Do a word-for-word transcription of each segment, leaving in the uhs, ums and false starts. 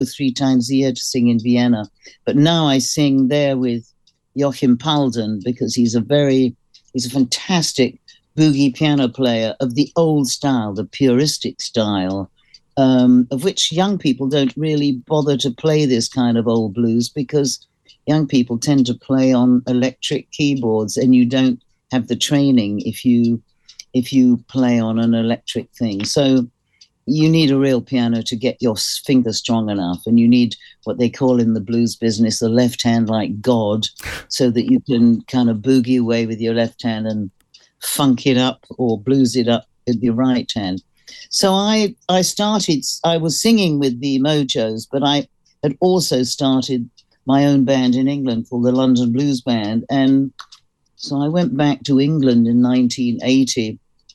three times a year to sing in Vienna. But now I sing there with Joachim Palden because he's a very, he's a fantastic boogie piano player of the old style, the puristic style, um, of which young people don't really bother to play this kind of old blues because young people tend to play on electric keyboards and you don't have the training if you if you play on an electric thing. So you need a real piano to get your finger strong enough, and you need what they call in the blues business the left hand like God, so that you can kind of boogie away with your left hand and funk it up or blues it up with your right hand. So I I started, I was singing with the Mojos, but I had also started my own band in England called the London Blues Band. And so I went back to England in nineteen eighty,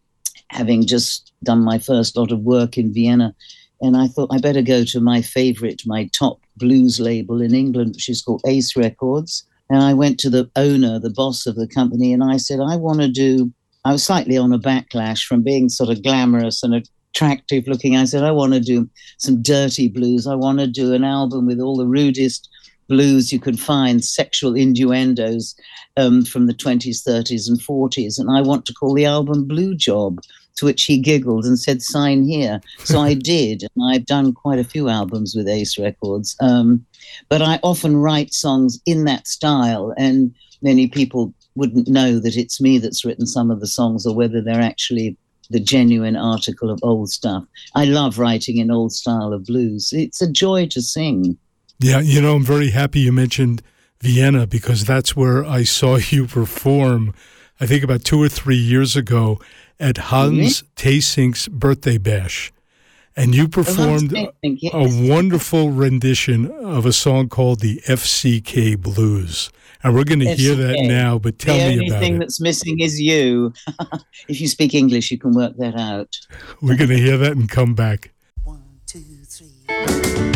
having just done my first lot of work in Vienna. And I thought I better go to my favorite, my top blues label in England, which is called Ace Records. And I went to the owner, the boss of the company, and I said, I want to do, I was slightly on a backlash from being sort of glamorous and attractive looking. I said, I want to do some dirty blues. I want to do an album with all the rudest blues you could find, sexual innuendos um, from the twenties, thirties and forties. And I want to call the album Blue Job, to which he giggled and said, sign here. So I did. And I've done quite a few albums with Ace Records. Um, but I often write songs in that style, and many people wouldn't know that it's me that's written some of the songs or whether they're actually the genuine article of old stuff. I love writing in old style of blues. It's a joy to sing. Yeah, you know, I'm very happy you mentioned Vienna because that's where I saw you perform, I think about two or three years ago at Hans Theesink's birthday bash. And you performed oh, yes. a wonderful rendition of a song called the F C K Blues. And we're going to hear that now, but tell me about it. The only thing that's missing is you. If you speak English, you can work that out. We're going to hear that and come back. One, two, three.